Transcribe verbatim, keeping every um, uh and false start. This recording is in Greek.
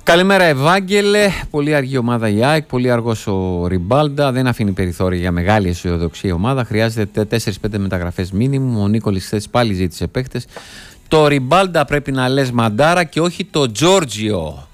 Καλημέρα Ευάγγελε, πολύ αργή ομάδα η ΑΕΚ, πολύ αργός ο Ριμπάλντα, δεν αφήνει περιθώρια για μεγάλη αισιοδοξία ομάδα, χρειάζεται τέσσερις πέντε μεταγραφές μίνιμουμ, ο Νίκολης χθες πάλι ζήτησε παίχτες. Το Ριμπάλντα πρέπει να λες μαντάρα και όχι το Τζόρτζιο.